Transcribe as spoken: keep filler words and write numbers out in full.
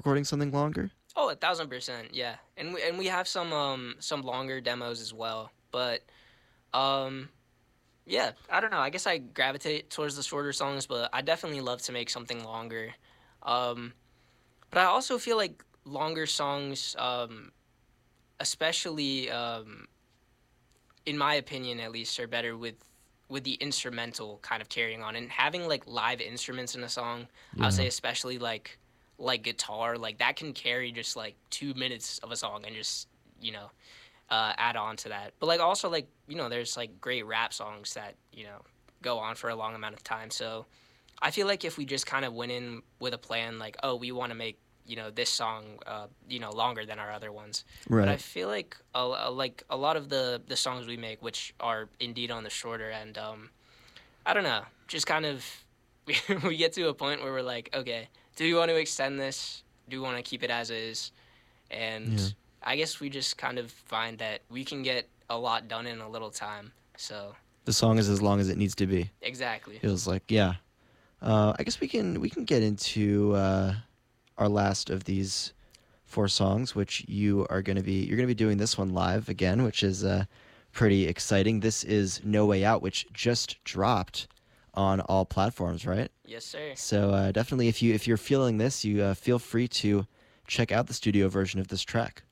recording something longer? Oh, a thousand percent, yeah. And we and we have some um some longer demos as well. But um yeah, I don't know. I guess I gravitate towards the shorter songs, but I definitely love to make something longer. Um but I also feel like longer songs, um especially um in my opinion at least, are better with with the instrumental kind of carrying on and having like live instruments in a song. I would Yeah. say especially like like guitar, like that can carry just like two minutes of a song and just you know uh, add on to that. But like also like you know there's like great rap songs that you know go on for a long amount of time. So I feel like if we just kind of went in with a plan, like, oh, we want to make you know this song, uh, you know, longer than our other ones. But I Right. feel like a, a- like a lot of the the songs we make, which are indeed on the shorter end, um, I don't know, just kind of we, we get to a point where we're like, okay, do we want to extend this? Do we want to keep it as is? And Yeah. I guess we just kind of find that we can get a lot done in a little time. So The song is as long as it needs to be. exactly. Feels like, yeah. Uh, I guess we can we can get into uh, our last of these four songs, which you are going to be you're going to be doing this one live again, which is uh, pretty exciting. This is No Way Out, which just dropped on all platforms, right? Yes, sir. So uh, definitely, if you if you're feeling this, you uh, feel free to check out the studio version of this track.